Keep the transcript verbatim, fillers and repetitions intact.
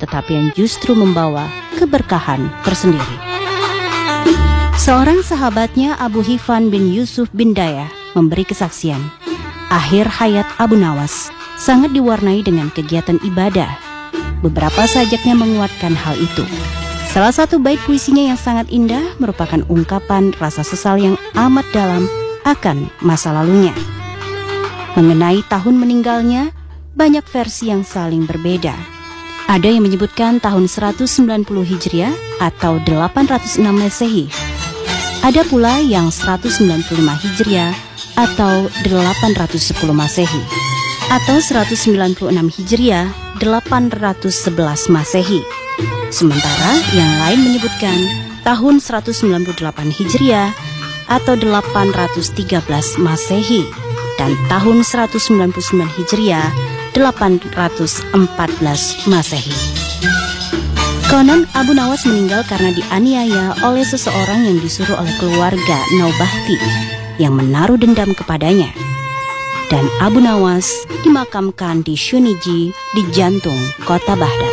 tetapi yang justru membawa keberkahan tersendiri. Seorang sahabatnya, Abu Hifan bin Yusuf bin Dayah, memberi kesaksian, akhir hayat Abu Nawas sangat diwarnai dengan kegiatan ibadah. Beberapa sajaknya menguatkan hal itu. Salah satu bait puisinya yang sangat indah merupakan ungkapan rasa sesal yang amat dalam akan masa lalunya. Mengenai tahun meninggalnya, banyak versi yang saling berbeda. Ada yang menyebutkan tahun seratus sembilan puluh Hijriah atau delapan ratus enam Masehi. Ada pula yang seratus sembilan puluh lima Hijriah atau delapan ratus sepuluh Masehi, atau seratus sembilan puluh enam Hijriah, delapan ratus sebelas Masehi. Sementara yang lain menyebutkan tahun seratus sembilan puluh delapan Hijriah atau delapan ratus tiga belas Masehi dan tahun seratus sembilan puluh sembilan Hijriah, delapan ratus empat belas Masehi. Konon Abu Nawas meninggal karena dianiaya oleh seseorang yang disuruh oleh keluarga Naubahti yang menaruh dendam kepadanya. Dan Abu Nawas dimakamkan di Shuniji di jantung kota Baghdad.